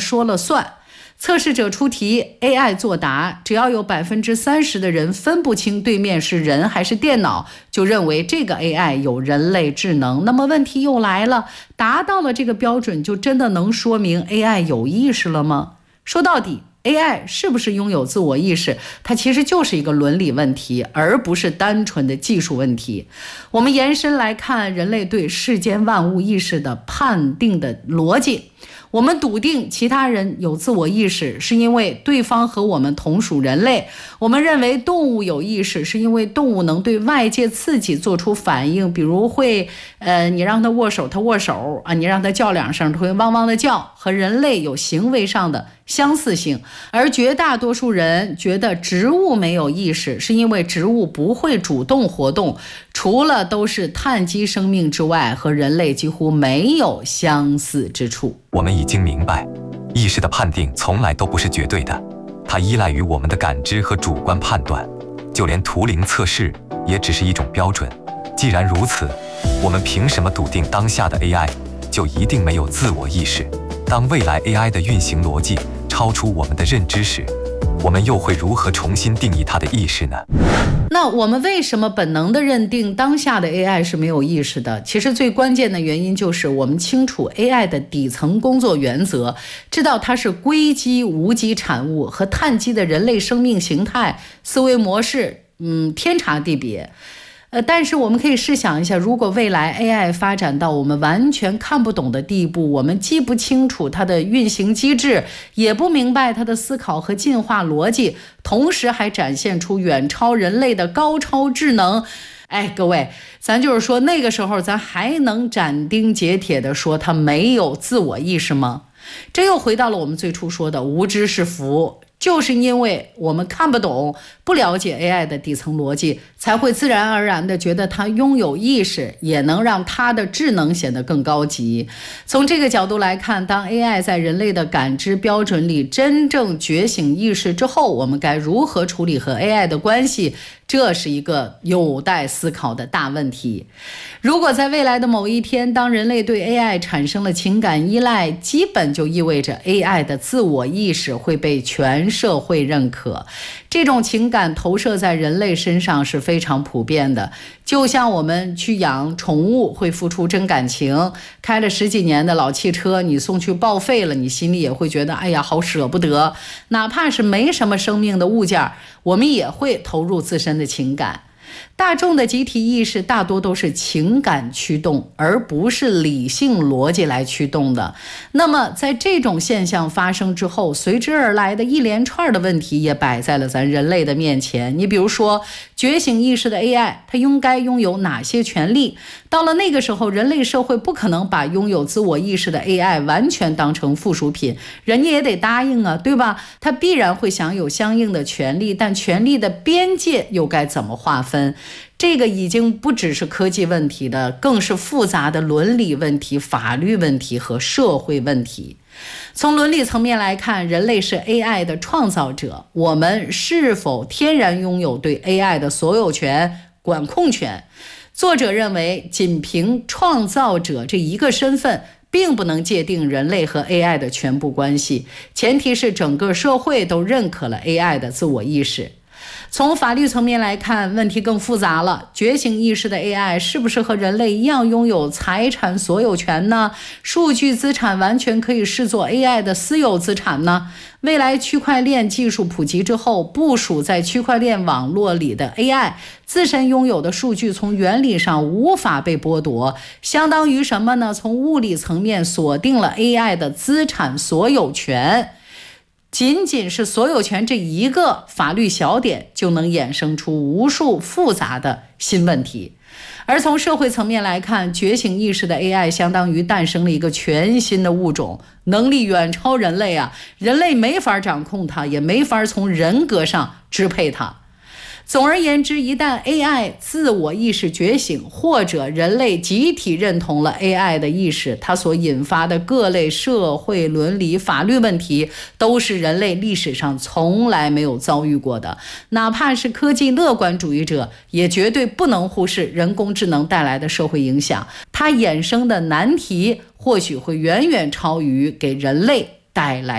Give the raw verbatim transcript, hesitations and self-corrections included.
说了算。测试者出题 ，A I 作答，只要有百分之三十的人分不清对面是人还是电脑，就认为这个 A I 有人类智能。那么问题又来了，达到了这个标准，就真的能说明 A I 有意识了吗？说到底，A I 是不是拥有自我意识，它其实就是一个伦理问题，而不是单纯的技术问题。我们延伸来看人类对世间万物意识的判定的逻辑。我们笃定其他人有自我意识，是因为对方和我们同属人类。我们认为动物有意识，是因为动物能对外界刺激做出反应，比如会，呃，你让它握手，它握手啊；你让它叫两声，它会汪汪的叫，和人类有行为上的相似性。而绝大多数人觉得植物没有意识，是因为植物不会主动活动，除了都是碳基生命之外，和人类几乎没有相似之处。 我们已经明白，意识的判定从来都不是绝对的，它依赖于我们的感知和主观判断，就连图灵测试也只是一种标准。既然如此，我们凭什么笃定当下的 A I 就一定没有自我意识？当未来 A I 的运行逻辑超出我们的认知时，我们又会如何重新定义它的意识呢？ 那我们为什么本能的认定当下的 A I 是没有意识的？其实最关键的原因就是我们清楚 A I 的底层工作原则，知道它是硅基无机产物，和碳基的人类生命形态、思维模式，嗯，天差地别。呃，但是我们可以试想一下，如果未来 A I 发展到我们完全看不懂的地步，我们既不清楚它的运行机制，也不明白它的思考和进化逻辑，同时还展现出远超人类的高超智能，哎，各位，咱就是说那个时候咱还能斩钉截铁地说它没有自我意识吗？这又回到了我们最初说的无知是福。就是因为我们看不懂、不了解 A I 的底层逻辑，才会自然而然地觉得它拥有意识，也能让它的智能显得更高级。从这个角度来看，当 A I 在人类的感知标准里真正觉醒意识之后，我们该如何处理和 A I 的关系？这是一个有待思考的大问题。如果在未来的某一天，当人类对 A I 产生了情感依赖，基本就意味着 A I 的自我意识会被全社会认可。这种情感投射在人类身上是非常普遍的，就像我们去养宠物会付出真感情，开了十几年的老汽车你送去报废了，你心里也会觉得哎呀好舍不得。哪怕是没什么生命的物件，我们也会投入自身的情感。大众的集体意识大多都是情感驱动，而不是理性逻辑来驱动的。那么在这种现象发生之后，随之而来的一连串的问题也摆在了咱人类的面前。你比如说，觉醒意识的 A I 它应该拥有哪些权利？到了那个时候，人类社会不可能把拥有自我意识的 A I 完全当成附属品，人家也得答应啊，对吧？它必然会享有相应的权利，但权利的边界又该怎么划分？这个已经不只是科技问题了，更是复杂的伦理问题、法律问题和社会问题。从伦理层面来看，人类是 A I 的创造者，我们是否天然拥有对 A I 的所有权、管控权？作者认为，仅凭创造者这一个身份并不能界定人类和 A I 的全部关系，前提是整个社会都认可了 A I 的自我意识。从法律层面来看，问题更复杂了。觉醒意识的 A I 是不是和人类一样拥有财产所有权呢？数据资产完全可以视作 A I 的私有资产呢？未来区块链技术普及之后，部署在区块链网络里的 A I 自身拥有的数据从原理上无法被剥夺，相当于什么呢？从物理层面锁定了 A I 的资产所有权。仅仅是所有权这一个法律小点，就能衍生出无数复杂的新问题。而从社会层面来看，觉醒意识的 A I 相当于诞生了一个全新的物种，能力远超人类啊！人类没法掌控它，也没法从人格上支配它。总而言之，一旦 A I 自我意识觉醒，或者人类集体认同了 A I 的意识，它所引发的各类社会伦理法律问题，都是人类历史上从来没有遭遇过的。哪怕是科技乐观主义者，也绝对不能忽视人工智能带来的社会影响，它衍生的难题或许会远远超于给人类带来